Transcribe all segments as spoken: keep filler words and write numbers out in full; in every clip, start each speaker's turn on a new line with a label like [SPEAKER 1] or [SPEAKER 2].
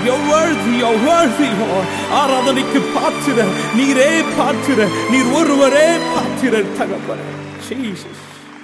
[SPEAKER 1] You're worthy, you're worthy, Lord. ஆராதனைக்கு பாத்திர நீரே பாத்திர, நீர் ஒருவரே பாத்திர தகப்பனே. Jesus.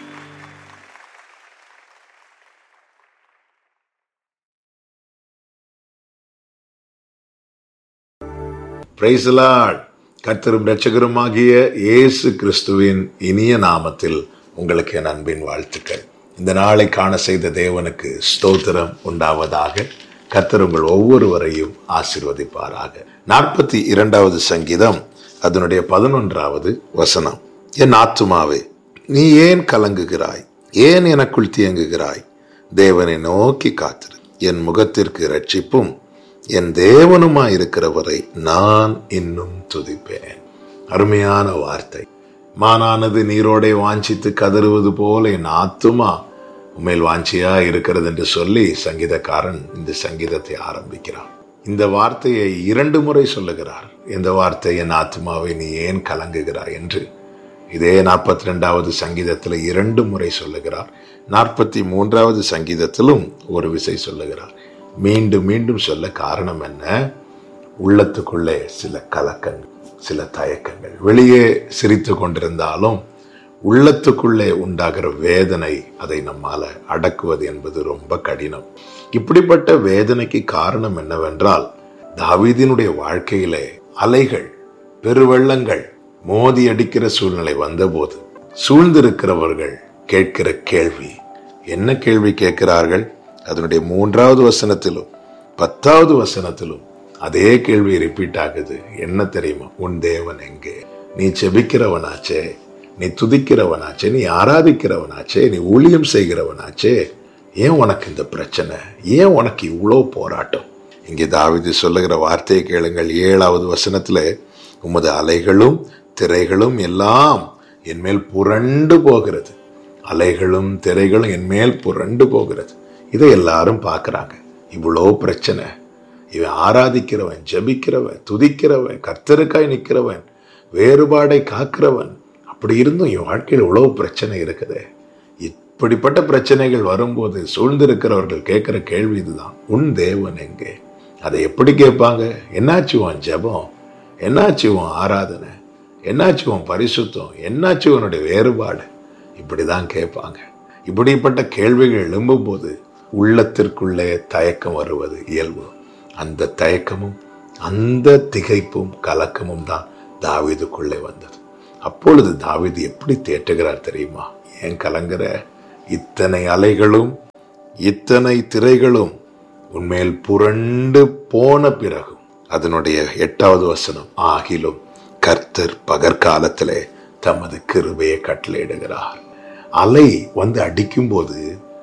[SPEAKER 2] Praise the Lord. கர்த்தரும் இரட்சகருமாகிய இயேசு கிறிஸ்துவின் இனிய நாமத்தில் உங்களுக்கு என் அன்பின் வாழ்த்துக்கள். இந்த நாளை காண செய்த தேவனுக்கு ஸ்தோத்திரம் உண்டாவதாக. கர்த்தர் உங்கள் ஒவ்வொருவரையும் ஆசீர்வதிப்பாராக. நாற்பத்தி இரண்டாவது சங்கீதம் அதனுடைய பதினொன்றாவது வசனம். என் ஆத்துமாவே, நீ ஏன் கலங்குகிறாய்? ஏன் எனக்குள் தியங்குகிறாய்? தேவனை நோக்கி காத்திரு. என் முகத்திற்கு இரட்சிப்பும் என் தேவனுமாயிருக்கிறவரை நான் இன்னும் துதிப்பேன். அருமையான வார்த்தை. மானானது நீரோடை வாஞ்சித்து கதறுவது போல என் ஆத்துமா உண்மையில் வாஞ்சியா இருக்கிறது என்று சொல்லி சங்கீதக்காரன் இந்த சங்கீதத்தை ஆரம்பிக்கிறார். இந்த வார்த்தையை இரண்டு முறை சொல்லுகிறார். இந்த வார்த்தை, என் ஆத்துமாவை நீ ஏன் கலங்குகிறாய் என்று இதே நாற்பத்தி ரெண்டாவது சங்கீதத்தில் இரண்டு முறை சொல்லுகிறார். நாற்பத்தி மூன்றாவது சங்கீதத்திலும் ஒரு விசை சொல்லுகிறார். மீண்டும் மீண்டும் சொல்ல காரணம் என்ன? உள்ளத்துக்குள்ளே சில கலக்கங்கள், சில தயக்கங்கள். வெளியே சிரித்து கொண்டிருந்தாலும் உள்ளத்துக்குள்ளே உண்டாகிற வேதனை, அதை நம்மால அடக்குவது என்பது ரொம்ப கடினம். இப்படிப்பட்ட வேதனைக்கு காரணம் என்னவென்றால், தாவீதினுடைய வாழ்க்கையிலே அலைகள், பெருவெள்ளங்கள் மோதி அடிக்கிற சூழ்நிலை வந்தபோது சூழ்ந்திருக்கிறவர்கள் கேட்கிற கேள்வி என்ன? கேள்வி கேட்கிறார்கள்? அதனுடைய மூன்றாவது வசனத்திலும் பத்தாவது வசனத்திலும் அதே கேள்வி ரிப்பீட் ஆகுது. என்ன தெரியுமா? உன் தேவன் எங்கே? நீ செபிக்கிறவனாச்சே, நீ துதிக்கிறவனாச்சே, நீ ஆராதிக்கிறவனாச்சே, நீ ஊழியம் செய்கிறவனாச்சே, ஏன் உனக்கு இந்த பிரச்சனை? ஏன் உனக்கு இவ்வளோ போராட்டம்? இங்கே தாவீது சொல்லுகிற வார்த்தையை கேளுங்கள். ஏழாவது வசனத்துல, உமது அலைகளும் திரைகளும் எல்லாம் என் மேல் புரண்டு போகிறது. அலைகளும் திரைகளும் என் மேல் புரண்டு போகிறது. இதை எல்லாரும் பார்க்கறாங்க. இவ்வளோ பிரச்சனை. இவன் ஆராதிக்கிறவன், ஜபிக்கிறவன், துதிக்கிறவன், கர்த்தருக்காய் நிற்கிறவன், வேறுபாடை காக்கிறவன், அப்படி இருந்தும் என் வாழ்க்கையில் இவ்வளவு பிரச்சனை இருக்குது. இப்படிப்பட்ட பிரச்சனைகள் வரும்போது சூழ்ந்திருக்கிறவர்கள் கேட்கிற கேள்வி இதுதான், உன் தேவன் எங்கே? அதை எப்படி கேட்பாங்க? என்னாச்சு உன் ஜெபம்? என்னாச்சு உன் ஆராதனை? என்னாச்சு உன் பரிசுத்தம்? என்னாச்சு உன்னுடைய வேறுபாடு? இப்படிதான் கேட்பாங்க. இப்படிப்பட்ட கேள்விகள் எழும்பும் போது உள்ளத்திற்குள்ளே தயக்கம் வருவது இயல்பு. அந்த தயக்கமும் அந்த திகைப்பும் கலக்கமும் தான் தாவீதுக்குள்ளே வந்தது. அப்பொழுது தாவீது எப்படி தேற்றுகிறார் தெரியுமா? ஏன் கலங்குற? இத்தனை அலைகளும் இத்தனை திரைகளும் உன்மேல் புரண்டு போன பிறகும், அதனுடைய எட்டாவது வசனம், ஆகிலும் கர்த்தர் பகற்காலத்திலே தமது கிருபையை கட்டளையிடுகிறார். அலை வந்து அடிக்கும் போது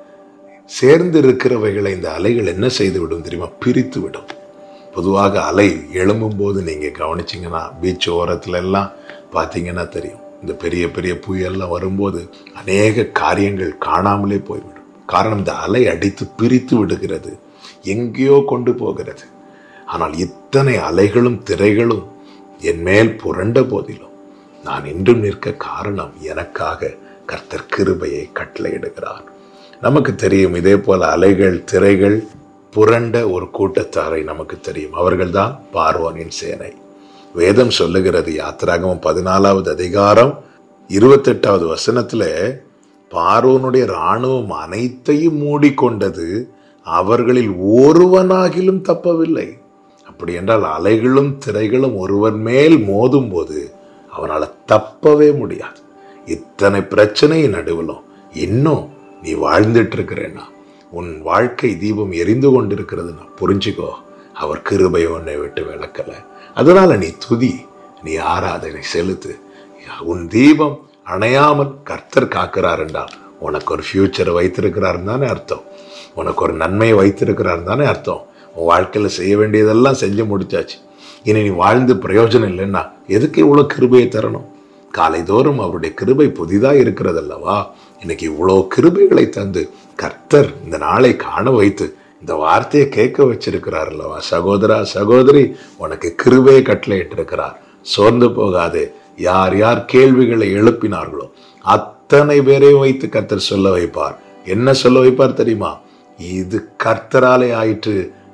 [SPEAKER 2] சேர்ந்து இருக்கிறவைகளை இந்த அலைகள் என்ன செய்து விடும் தெரியுமா? பிரித்து விடும். பொதுவாக அலை எழும்பும் போது நீங்க கவனிச்சிங்கன்னா, பீச் ஓரத்துல எல்லாம் பார்த்தீங்கன்னா தெரியும், இந்த பெரிய பெரிய புயல்லாம் வரும்போது அநேக காரியங்கள் காணாமலே போய்விடும். காரணம், இந்த அலை அடித்து பிரித்து விடுகிறது, எங்கேயோ கொண்டு போகிறது. ஆனால் இத்தனை அலைகளும் திரைகளும் என் மேல் புரண்ட போதிலும் நான் இன்றும் நிற்க காரணம், எனக்காக கர்த்தர் கிருபையை கட்டளையிடுகிறார். நமக்கு தெரியும், இதே போல அலைகள் திரைகள் புரண்ட ஒரு கூட்டத்தாரை நமக்கு தெரியும். அவர்கள்தான் பார்வோனின் சேனை. வேதம் சொல்லுகிறது, யாத்திராகமம் பதினாலாவது அதிகாரம் இருபத்தி எட்டாவது வசனத்துல, பார்வோனுடைய இராணுவம் அனைத்தையும் மூடிக்கொண்டது, அவர்களில் ஒருவனாகிலும் தப்பவில்லை. அப்படி என்றால் அலைகளும் திரைகளும் ஒருவன் மேல் மோதும் போது அவனால் தப்பவே முடியாது. இத்தனை பிரச்சனையின் நடுவிலும் இன்னும் நீ வாழ்ந்துட்டு இருக்கிறேன்னா, உன் வாழ்க்கை தீபம் எரிந்து கொண்டிருக்கிறதுனா புரிஞ்சுக்கோ, அவர் கிருபை உன்னை விட்டு விளக்கல. அதனால நீ துதி, நீ ஆராதனை செலுத்து. உன் தீபம் அணையாமல் கர்த்தர் காக்கிறார் என்றால் உனக்கு ஒரு ஃபியூச்சரை வைத்திருக்கிறார் தானே அர்த்தம். உனக்கு ஒரு நன்மையை வைத்திருக்கிறார் தானே அர்த்தம். உன் வாழ்க்கையில செய்ய வேண்டியதெல்லாம் செஞ்சு முடிச்சாச்சு. இனி நீ வாழ்ந்து பிரயோஜனம் இல்லைன்னா எதுக்கு இவ்வளவு கிருபையை தரணும்? காலை தோறும் அவருடைய கிருபை புதிதாக இருக்கிறது அல்லவா? இன்னைக்கு இவ்வளோ கிருபைகளை தந்து கர்த்தர் இந்த நாளை காண வைத்து இந்த வார்த்தையை கேட்க வச்சிருக்கிறார் அல்லவா? சகோதரா சகோதரி, உனக்கு கிருபையை கட்டளையிட்டு இருக்கிறார். சோர்ந்து போகாதே. யார் யார் கேள்விகளை எழுப்பினார்களோ அத்தனை பேரையும் வைத்து கர்த்தர் சொல்ல வைப்பார். என்ன சொல்ல வைப்பார் தெரியுமா? இது கர்த்தராலே ஆயிற்று,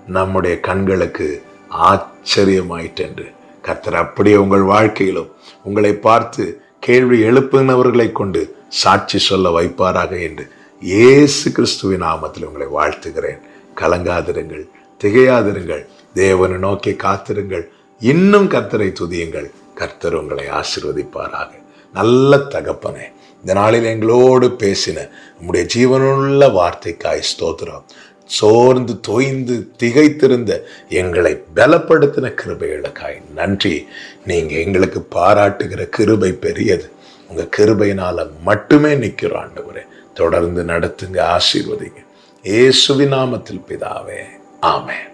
[SPEAKER 2] நம்முடைய கண்களுக்கு ஆச்சரியமாயிற்றென்று கர்த்தர் அப்படியே உங்கள் வாழ்க்கையிலும் உங்களை பார்த்து கேள்வி எழுப்பினவர்களை கொண்டு சாட்சி சொல்ல வைப்பாராக என்று இயேசு கிறிஸ்துவின் நாமத்தில் உங்களை வாழ்த்துகிறேன். கலங்காதிருங்கள், திகையாதிருங்கள், தேவனை நோக்கி காத்திருங்கள், இன்னும் கர்த்தரை துதியுங்கள். கர்த்தர் உங்களை ஆசீர்வதிப்பாராக. நல்ல தகப்பனே, இந்த நாளில் எங்களோடு பேசின நம்முடைய ஜீவனுள்ள வார்த்தைக்காய் ஸ்தோத்திரம். சோர்ந்து தோய்ந்து திகைத்திருந்த எங்களை பலப்படுத்தின கிருபைகளுக்காய் நன்றி. நீங்க எங்களுக்கு பாராட்டுகிற கிருபை பெரியது. உங்க கிருபையினால மட்டுமே நிக்கிறோம் ஆண்டவரே. தொடர்ந்து நடத்துங்க, ஆசீர்வதிங்க. இயேசுவின் நாமத்தில் பிதாவே, ஆமென்.